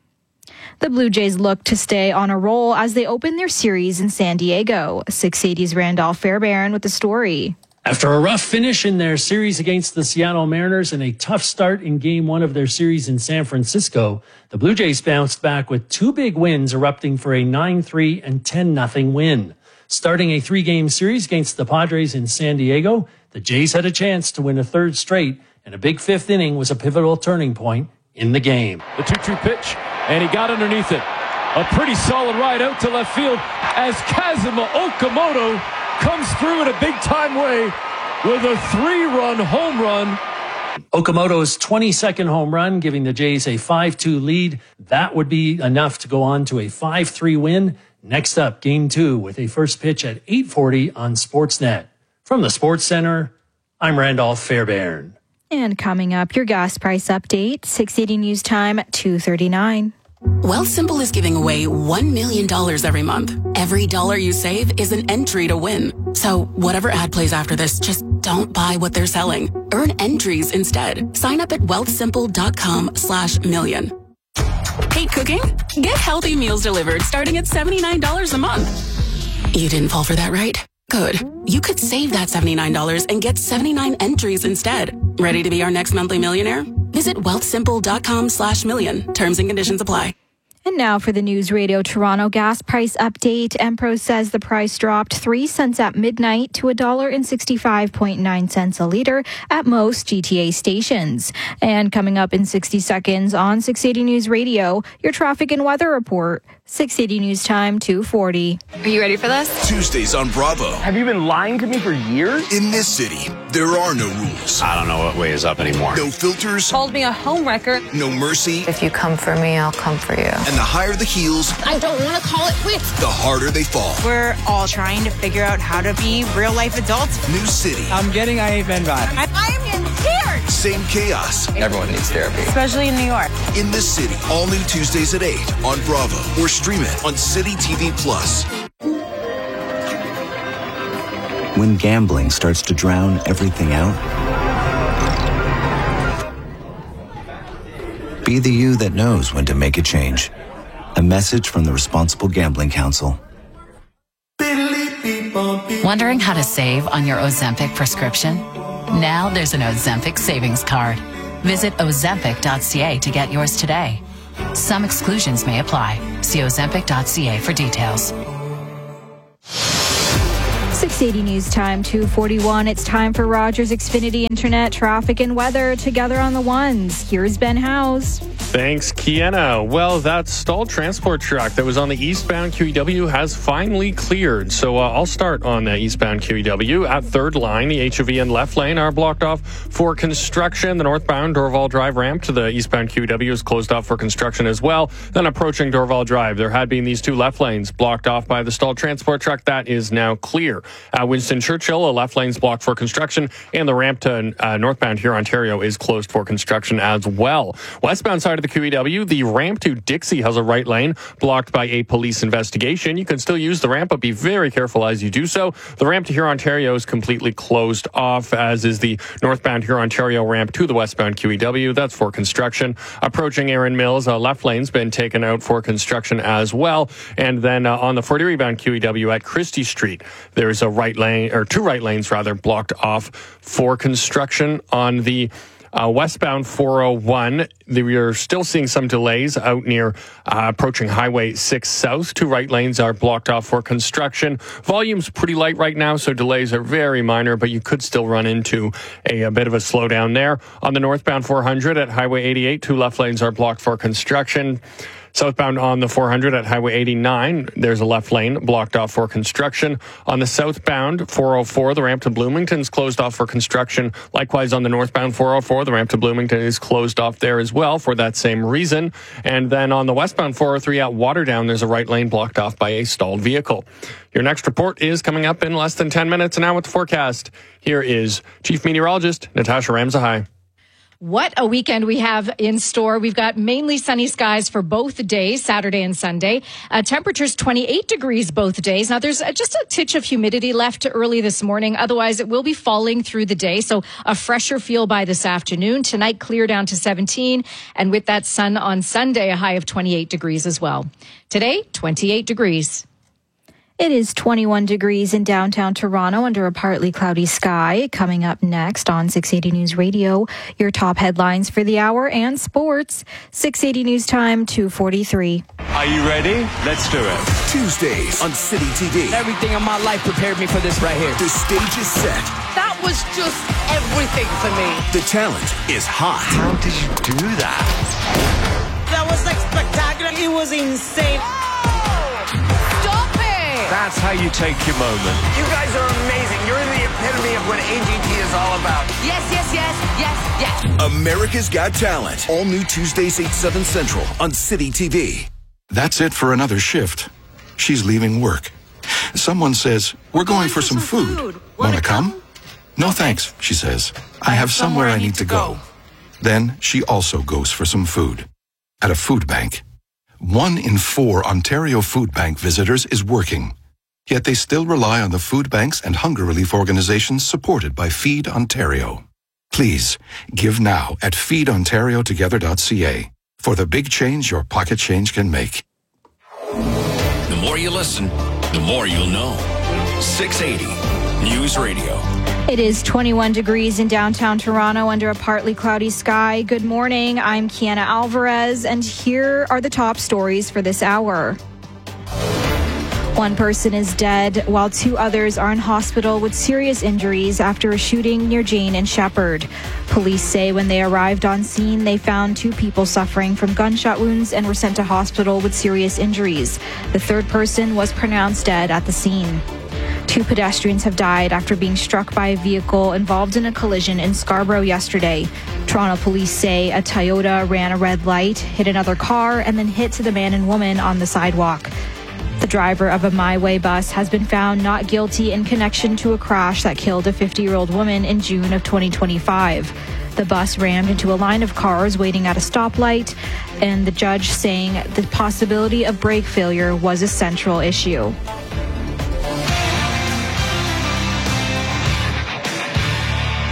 The Blue Jays look to stay on a roll as they open their series in San Diego. six eighty's Randolph Fairbairn with the story. After a rough finish in their series against the Seattle Mariners and a tough start in game one of their series in San Francisco, the Blue Jays bounced back with two big wins, erupting for a nine three and ten nothing win. Starting a three-game series against the Padres in San Diego, the Jays had a chance to win a third straight, and a big fifth inning was a pivotal turning point in the game. The two two pitch, and he got underneath it. A pretty solid ride out to left field as Kazuma Okamoto comes through in a big-time way with a three-run home run. Okamoto's twenty-second home run, giving the Jays a five two lead. That would be enough to go on to a five three win. Next up, game two with a first pitch at eight forty on Sportsnet. From the Sports Center, I'm Randolph Fairbairn. And coming up, your gas price update, six eighty News Time, two thirty-nine. Wealthsimple is giving away one million dollars every month. Every dollar you save is an entry to win. So whatever ad plays after this, just don't buy what they're selling. Earn entries instead. Sign up at wealthsimple.com slash million. Hate cooking? Get healthy meals delivered starting at seventy-nine dollars a month. You didn't fall for that, right? Good. You could save that seventy-nine dollars and get seventy-nine entries instead. Ready to be our next monthly millionaire? Visit wealthsimple.com slash million. Terms and conditions apply. And now for the News Radio Toronto gas price update. Empro says the price dropped three cents at midnight to one dollar and sixty-five point nine cents a litre at most G T A stations. And coming up in sixty seconds on six eighty News Radio, your traffic and weather report. six eighty News Time, two forty. Are you ready for this? Tuesdays on Bravo. Have you been lying to me for years? In this city, there are no rules. I don't know what way is up anymore. No filters. Called me a homewrecker. No mercy. If you come for me, I'll come for you. And the higher the heels, I don't want to call it quits. the harder they fall. We're all trying to figure out how to be real life adults. New city. I'm getting I Ain't Been vibe. I, I am scared. Same chaos. Everyone needs therapy. Especially in New York. In this city, all new Tuesdays at eight on Bravo or stream it on City T V Plus. When gambling starts to drown everything out? Be the you that knows when to make a change. A message from the Responsible Gambling Council. Wondering how to save on your Ozempic prescription? Now there's an Ozempic savings card. Visit ozempic dot c a to get yours today. Some exclusions may apply. See ozempic dot c a for details. six eighty News Time, two forty-one. It's time for Rogers Xfinity Internet, traffic and weather together on the ones. Here's Ben House. Thanks, Kiana. Well, that stalled transport truck that was on the eastbound Q E W has finally cleared. So uh, I'll start on the eastbound Q E W. At third line, the H O V and left lane are blocked off for construction. The northbound Dorval Drive ramp to the eastbound Q E W is closed off for construction as well. Then approaching Dorval Drive, there had been these two left lanes blocked off by the stalled transport truck. That is now clear. At Winston Churchill, a left lane's blocked for construction, and the ramp to uh, northbound here, Ontario, is closed for construction as well. Westbound side of the Q E W, the ramp to Dixie has a right lane blocked by a police investigation. You can still use the ramp, but be very careful as you do so. The ramp to here, Ontario, is completely closed off, as is the northbound here, Ontario ramp to the westbound Q E W. That's for construction. Approaching Erin Mills, a left lane's been taken out for construction as well. And then uh, on the Fort Erie bound Q E W at Christie Street, there's a right lane, or two right lanes rather, blocked off for construction. On the Uh, westbound four oh one, we are still seeing some delays out near uh, approaching Highway six South. Two right lanes are blocked off for construction. Volume's pretty light right now, so delays are very minor, but you could still run into a, a bit of a slowdown there. On the northbound four hundred at Highway eighty-eight, two left lanes are blocked for construction. Southbound on the four hundred at Highway eighty-nine, there's a left lane blocked off for construction. On the southbound four oh four, the ramp to Bloomington is closed off for construction. Likewise, on the northbound four oh four, the ramp to Bloomington is closed off there as well for that same reason. And then on the westbound four oh three at Waterdown, there's a right lane blocked off by a stalled vehicle. Your next report is coming up in less than ten minutes. And now with the forecast, here is Chief Meteorologist Natasha Ramzahai. What a weekend we have in store. We've got mainly sunny skies for both days, Saturday and Sunday. Uh, temperatures twenty-eight degrees both days. Now, there's uh, just a titch of humidity left early this morning. Otherwise, it will be falling through the day. So a fresher feel by this afternoon. Tonight, clear down to seventeen. And with that sun on Sunday, a high of twenty-eight degrees as well. Today, twenty-eight degrees. It is twenty-one degrees in downtown Toronto under a partly cloudy sky. Coming up next on six eighty News Radio, your top headlines for the hour and sports. six eighty News Time, two forty-three. Are you ready? Let's do it. Tuesdays on City T V. Everything in my life prepared me for this right here. The stage is set. That was just everything for me. The talent is hot. How did you do that? That was like spectacular. It was insane. That's how you take your moment. You guys are amazing. You're the epitome of what A G T is all about. Yes, yes, yes, yes, yes. America's Got Talent. All new Tuesdays, eight, seven Central on City T V. That's it for another shift. She's leaving work. Someone says, we're going for some food. Wanna come? No thanks, she says. I have somewhere I need to go. Then she also goes for some food. At a food bank. One in four Ontario Food Bank visitors is working. Yet they still rely on the food banks and hunger relief organizations supported by Feed Ontario. Please, give now at feed ontario together dot c a for the big change your pocket change can make. The more you listen, the more you'll know. six eighty News Radio. It is twenty-one degrees in downtown Toronto under a partly cloudy sky. Good morning. I'm Kiana Alvarez, and here are the top stories for this hour. One person is dead, while two others are in hospital with serious injuries after a shooting near Jane and Shepherd. Police say when they arrived on scene, they found two people suffering from gunshot wounds and were sent to hospital with serious injuries. The third person was pronounced dead at the scene. Two pedestrians have died after being struck by a vehicle involved in a collision in Scarborough yesterday. Toronto police say a Toyota ran a red light, hit another car, and then hit the man and woman on the sidewalk. The driver of a My Way bus has been found not guilty in connection to a crash that killed a fifty-year-old woman in June of twenty twenty-five. The bus rammed into a line of cars waiting at a stoplight, and the judge saying the possibility of brake failure was a central issue.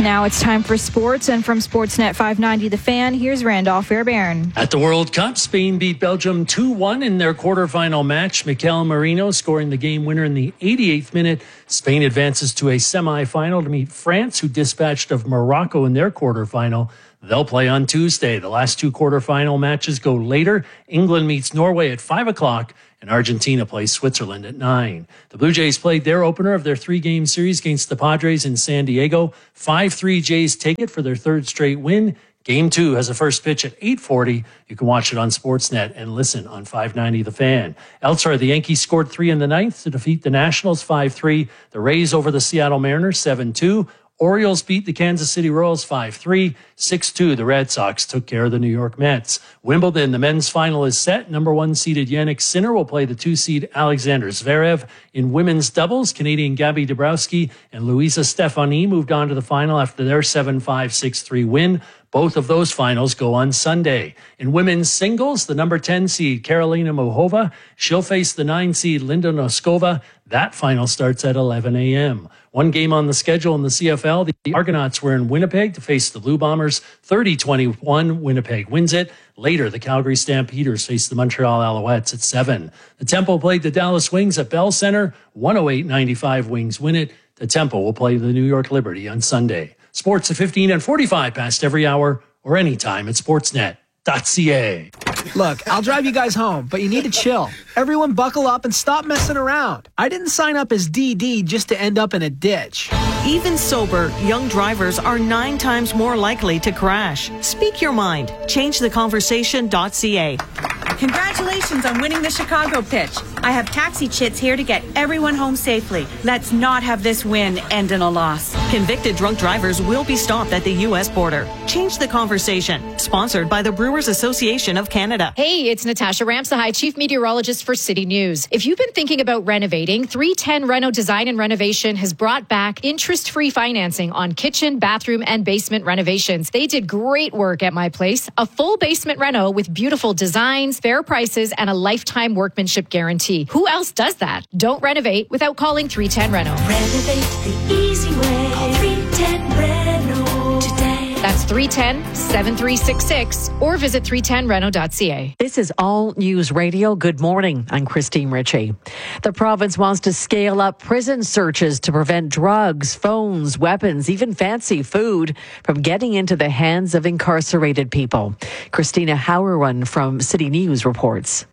Now it's time for sports, and from Sportsnet five ninety The Fan, here's Randolph Fairbairn. At the World Cup, Spain beat Belgium two one in their quarterfinal match. Mikel Merino scoring the game winner in the eighty-eighth minute. Spain advances to a semifinal to meet France, who dispatched of Morocco in their quarterfinal. They'll play on Tuesday. The last two quarterfinal matches go later. England meets Norway at five o'clock. And Argentina plays Switzerland at nine. The Blue Jays played their opener of their three-game series against the Padres in San Diego. five three Jays take it for their third straight win. Game two has a first pitch at eight forty. You can watch it on Sportsnet and listen on five ninety The Fan. Elsewhere, the Yankees scored three in the ninth to defeat the Nationals five three. The Rays over the Seattle Mariners seven two. Orioles beat the Kansas City Royals five three. six two, the Red Sox took care of the New York Mets. Wimbledon, the men's final is set. Number one seeded Yannick Sinner will play the two-seed Alexander Zverev. In women's doubles, Canadian Gabby Dabrowski and Luisa Stefani moved on to the final after their seven five, six three win. Both of those finals go on Sunday. In women's singles, the number ten seed Karolina Muchova, she'll face the nine seed Linda Noskova. That final starts at eleven a.m. One game on the schedule in the C F L. The Argonauts were in Winnipeg to face the Blue Bombers. thirty twenty-one, Winnipeg wins it. Later, the Calgary Stampeders face the Montreal Alouettes at seven. The Temple played the Dallas Wings at Bell Center. one oh eight ninety-five, Wings win it. The Temple will play the New York Liberty on Sunday. Sports at fifteen and forty-five past every hour or anytime at sportsnet dot c a. Look, I'll drive you guys home, but you need to chill. Everyone buckle up and stop messing around. I didn't sign up as D D just to end up in a ditch. Even sober, young drivers are nine times more likely to crash. Speak your mind. change the conversation dot c a. Congratulations on winning the Chicago pitch. I have taxi chits here to get everyone home safely. Let's not have this win end in a loss. Convicted drunk drivers will be stopped at the U S border. Change the conversation. Sponsored by the Brewers Association of Canada. Hey, it's Natasha Ramsahai, Chief Meteorologist for City News. If you've been thinking about renovating, three ten Reno Design and Renovation has brought back interest-free financing on kitchen, bathroom, and basement renovations. They did great work at my place. A full basement reno with beautiful designs, fair prices, and a lifetime workmanship guarantee. Who else does that? Don't renovate without calling three ten Reno. Renovate the easy way. Call three ten Reno today. That's three one zero, seven three six six or visit three ten reno dot c a. This is All News Radio. Good morning. I'm Christine Ritchie. The province wants to scale up prison searches to prevent drugs, phones, weapons, even fancy food from getting into the hands of incarcerated people. Christina Hauerwan from City News reports.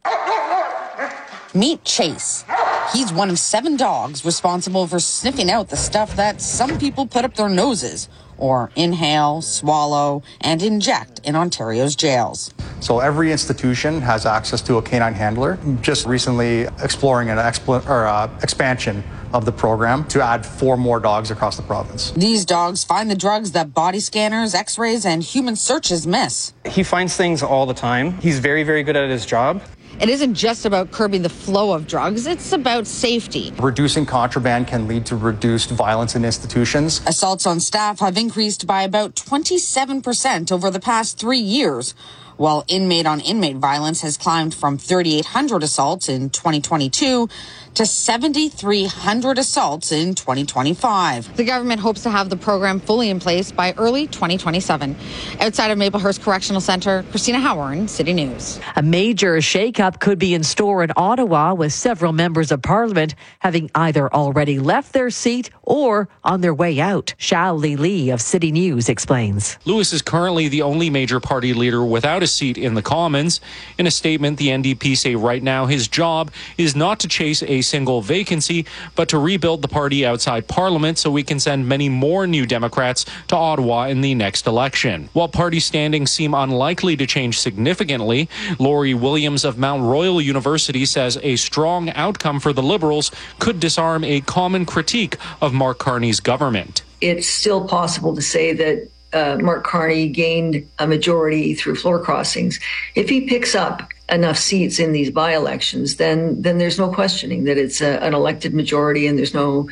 Meet Chase. He's one of seven dogs responsible for sniffing out the stuff that some people put up their noses or inhale, swallow, and inject in Ontario's jails. So every institution has access to a canine handler. Just recently exploring an expl- or, uh, expansion of the program to add four more dogs across the province. These dogs find the drugs that body scanners, x-rays, and human searches miss. He finds things all the time. He's very, very good at his job. It isn't just about curbing the flow of drugs, it's about safety. Reducing contraband can lead to reduced violence in institutions. Assaults on staff have increased by about twenty-seven percent over the past three years, while inmate-on-inmate violence has climbed from thirty-eight hundred assaults in twenty twenty-two to seven thousand three hundred assaults in twenty twenty-five. The government hopes to have the program fully in place by early twenty twenty-seven. Outside of Maplehurst Correctional Centre, Christina Howard, City News. A major shakeup could be in store in Ottawa, with several members of Parliament having either already left their seat or on their way out. Xiao Li Li of City News explains. Lewis is currently the only major party leader without a seat in the Commons. In a statement, the N D P say right now his job is not to chase a single vacancy, but to rebuild the party outside Parliament so we can send many more new Democrats to Ottawa in the next election. While party standings seem unlikely to change significantly, Laurie Williams of Mount Royal University says a strong outcome for the Liberals could disarm a common critique of Mark Carney's government. It's still possible to say that Uh, Mark Carney gained a majority through floor crossings. If he picks up enough seats in these by-elections, then then there's no questioning that it's a, an elected majority, and there's no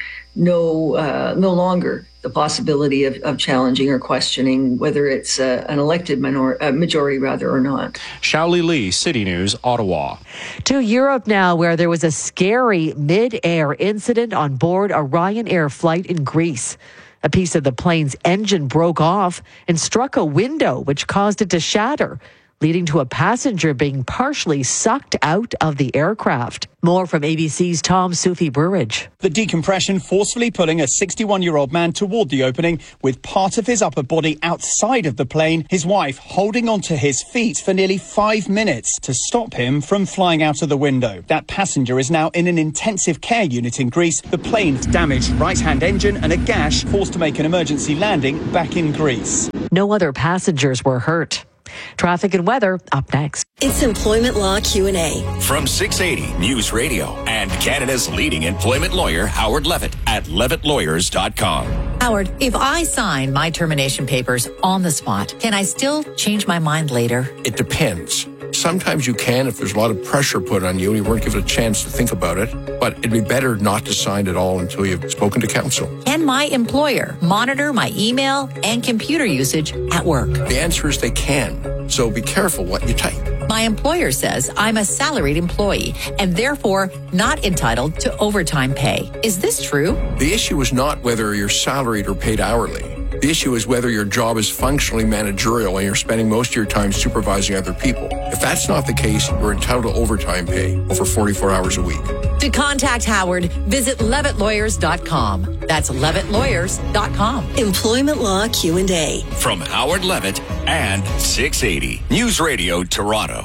no uh, no longer the possibility of, of challenging or questioning whether it's uh, an elected minor, uh, majority rather or not. Xiao Li Li, City News, Ottawa. To Europe now, where there was a scary mid-air incident on board a Ryanair flight in Greece. A piece of the plane's engine broke off and struck a window, which caused it to shatter, leading to a passenger being partially sucked out of the aircraft. More from A B C's Tom Sufi Burridge. The decompression forcefully pulling a sixty-one-year-old man toward the opening with part of his upper body outside of the plane, his wife holding onto his feet for nearly five minutes to stop him from flying out of the window. That passenger is now in an intensive care unit in Greece. The plane's damaged right-hand engine and a gash forced to make an emergency landing back in Greece. No other passengers were hurt. Traffic and weather up next. It's Employment Law Q and A. From six eighty News Radio and Canada's leading employment lawyer, Howard Levitt at levitt lawyers dot com. Howard, if I sign my termination papers on the spot, can I still change my mind later? It depends. Sometimes you can if there's a lot of pressure put on you and you weren't given a chance to think about it. But it'd be better not to sign at all until you've spoken to counsel. Can my employer monitor my email and computer usage at work? The answer is they can. So be careful what you type. My employer says I'm a salaried employee and therefore not entitled to overtime pay. Is this true? The issue is not whether you're salaried or paid hourly. The issue is whether your job is functionally managerial and you're spending most of your time supervising other people. If that's not the case, you're entitled to overtime pay over forty-four hours a week. To contact Howard, visit levitt lawyers dot com. That's levitt lawyers dot com. Employment Law Q and A. From Howard Levitt and six eighty News Radio Toronto.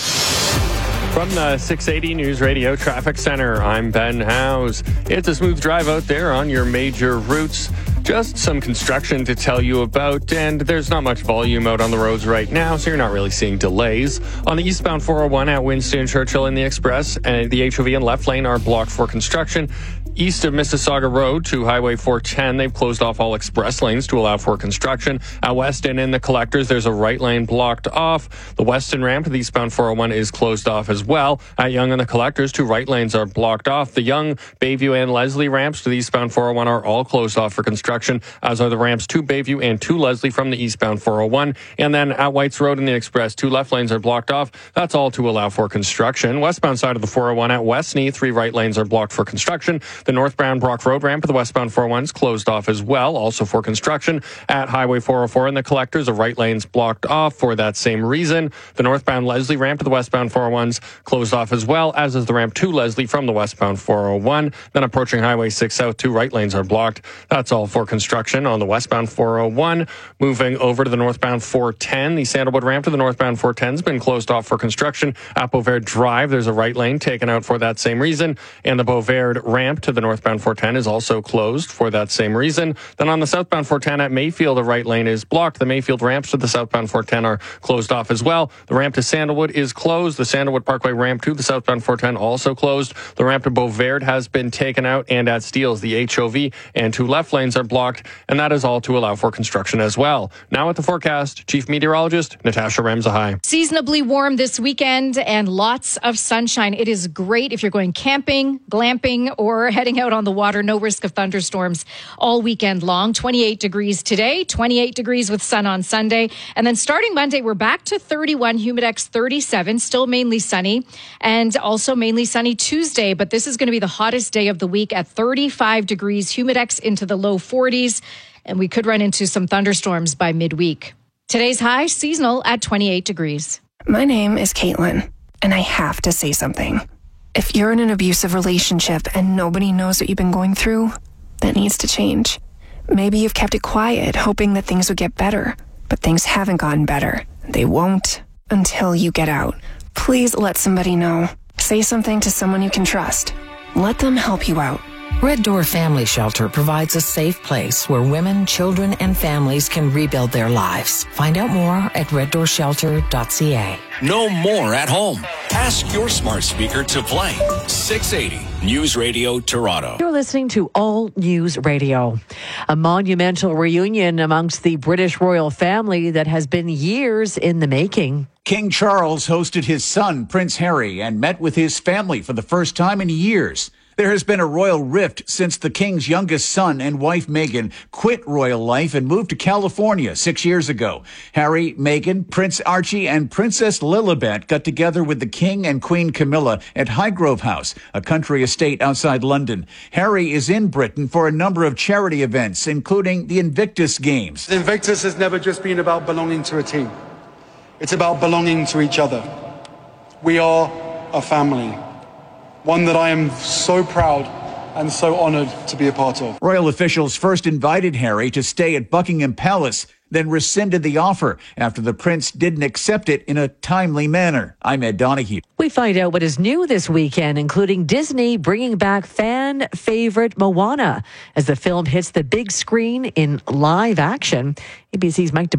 From the six eighty News Radio Traffic Center, I'm Ben Howes. It's a smooth drive out there on your major routes. Just some construction to tell you about, and there's not much volume out on the roads right now, so you're not really seeing delays. On the eastbound four oh one at Winston Churchill and the Express, and the H O V and left lane are blocked for construction. East of Mississauga Road to Highway four ten, they've closed off all express lanes to allow for construction. At Weston in the Collectors, there's a right lane blocked off. The Weston ramp to the eastbound four oh one is closed off as well. At Yonge and the Collectors, two right lanes are blocked off. The Yonge, Bayview, and Leslie ramps to the eastbound four oh one are all closed off for construction, as are the ramps to Bayview and to Leslie from the eastbound four oh one. And then at Whites Road in the Express, two left lanes are blocked off. That's all to allow for construction. Westbound side of the four oh one at Westney, three right lanes are blocked for construction. The northbound Brock Road ramp of the westbound four oh one is closed off as well, also for construction. At Highway four oh four in the Collectors, the right lane's blocked off for that same reason. The northbound Leslie ramp of the westbound four oh one's closed off as well, as is the ramp to Leslie from the westbound four oh one. Then approaching Highway six South, two right lanes are blocked. That's all for construction on the westbound four oh one. Moving over to the northbound four ten, the Sandalwood ramp to the northbound four ten has been closed off for construction. At Beauvert Drive, there's a right lane taken out for that same reason, and the Beauvert ramp to the northbound four ten is also closed for that same reason. Then on the southbound four ten at Mayfield, the right lane is blocked. The Mayfield ramps to the southbound four ten are closed off as well. The ramp to Sandalwood is closed. The Sandalwood Parkway ramp to the southbound four ten also closed. The ramp to Beauvert has been taken out, and at Steeles, the H O V and two left lanes are blocked, and that is all to allow for construction as well. Now at the forecast, Chief Meteorologist Natasha Ramzahai. Seasonably warm this weekend and lots of sunshine. It is great if you're going camping, glamping, or heading out on the water. No risk of thunderstorms all weekend long. twenty-eight degrees today, twenty-eight degrees with sun on Sunday. And then starting Monday, we're back to thirty-one, Humidex thirty-seven, still mainly sunny, and also mainly sunny Tuesday. But this is going to be the hottest day of the week at thirty-five degrees, Humidex into the low forties. And we could run into some thunderstorms by midweek. Today's high, seasonal at twenty-eight degrees. My name is Caitlin, and I have to say something. If you're in an abusive relationship and nobody knows what you've been going through, that needs to change. Maybe you've kept it quiet, hoping that things would get better, but things haven't gotten better. They won't until you get out. Please let somebody know. Say something to someone you can trust. Let them help you out. Red Door Family Shelter provides a safe place where women, children, and families can rebuild their lives. Find out more at red door shelter dot c a. No more at home. Ask your smart speaker to play six eighty News Radio Toronto. You're listening to All News Radio. A monumental reunion amongst the British royal family that has been years in the making. King Charles hosted his son, Prince Harry, and met with his family for the first time in years. There has been a royal rift since the king's youngest son and wife Meghan quit royal life and moved to California six years ago. Harry, Meghan, Prince Archie, and Princess Lilibet got together with the king and Queen Camilla at Highgrove House, a country estate outside London. Harry is in Britain for a number of charity events, including the Invictus Games. Invictus has never just been about belonging to a team. It's about belonging to each other. We are a family. One that I am so proud and so honored to be a part of. Royal officials first invited Harry to stay at Buckingham Palace, then rescinded the offer after the prince didn't accept it in a timely manner. I'm Ed Donahue. We find out what is new this weekend, including Disney bringing back fan favorite Moana as the film hits the big screen in live action. A B C's Mike